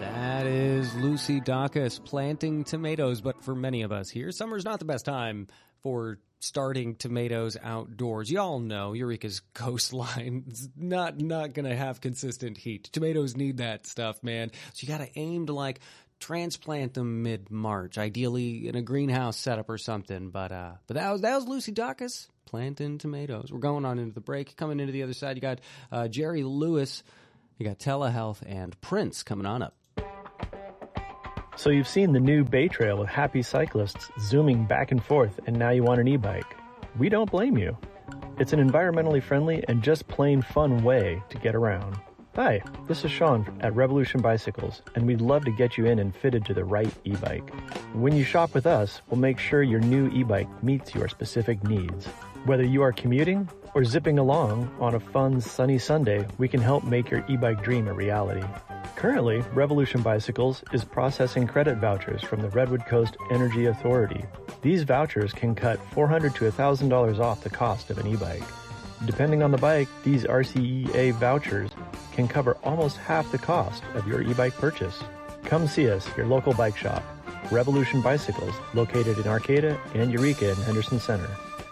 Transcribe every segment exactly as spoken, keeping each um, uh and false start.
That is Lucy Dacus planting tomatoes, but for many of us here, summer's not the best time for starting tomatoes outdoors. Y'all know Eureka's coastline's not not going to have consistent heat. Tomatoes need that stuff, man. So you got to aim to like transplant them mid-March, ideally in a greenhouse setup or something. But uh, but that was that was Lucy Dacus planting tomatoes. We're going on into the break. Coming into the other side, you got uh, Jerry Lewis, you got Telehealth, and Prince coming on up. So you've seen the new Bay Trail with happy cyclists zooming back and forth, and now you want an e-bike. We don't blame you. It's an environmentally friendly and just plain fun way to get around. Hi, this is Sean at Revolution Bicycles, and we'd love to get you in and fitted to the right e-bike. When you shop with us, we'll make sure your new e-bike meets your specific needs. Whether you are commuting or zipping along on a fun, sunny Sunday, we can help make your e-bike dream a reality. Currently, Revolution Bicycles is processing credit vouchers from the Redwood Coast Energy Authority. These vouchers can cut four hundred dollars to one thousand dollars off the cost of an e-bike. Depending on the bike, these R C E A vouchers can cover almost half the cost of your e-bike purchase. Come see us, your local bike shop, Revolution Bicycles, located in Arcata and Eureka in Henderson Center.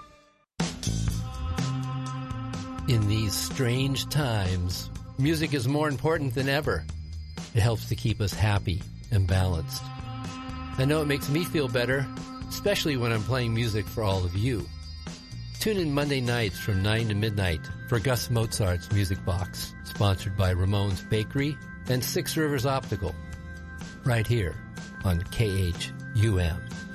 In these strange times, music is more important than ever. It helps to keep us happy and balanced. I know it makes me feel better, especially when I'm playing music for all of you. Tune in Monday nights from nine to midnight for Gus Mozart's Music Box, sponsored by Ramon's Bakery and Six Rivers Optical, right here on K H U M.